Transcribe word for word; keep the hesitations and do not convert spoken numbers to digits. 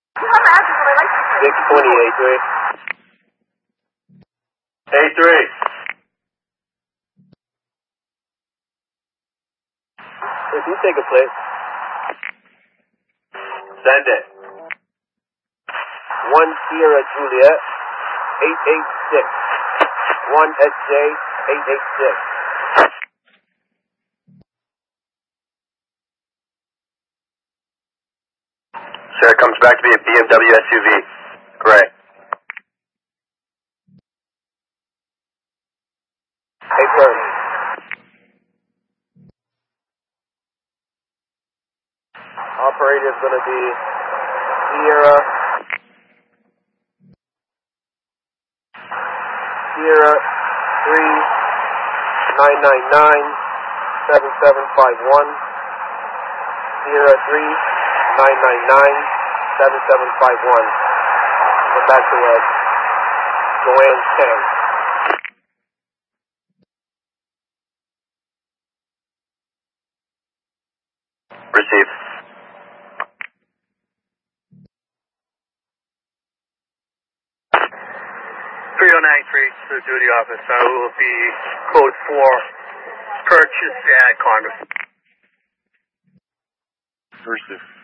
six twenty, A three. A three. If you take a plate. Send it. One Sierra Juliet, eight eight six. One S J, eight eight six. Sir, it comes back to be a B M W S U V. Gray. Hey, turn. Operator is going to be Sierra. Sierra three nine nine nine seven seven five one. Sierra three nine nine nine seven seven five one. Go back to uh, Joanne Chang. Receive. three oh nine three to the duty office. I will be code four, purchase at Congress. First